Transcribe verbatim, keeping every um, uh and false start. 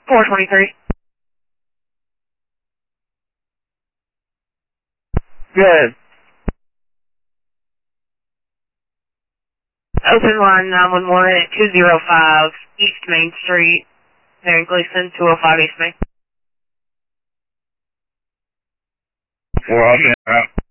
four twenty-three. Good. Open line nine one one at two oh five East Main Street, there in Gleason, two oh five East Main. Four, okay.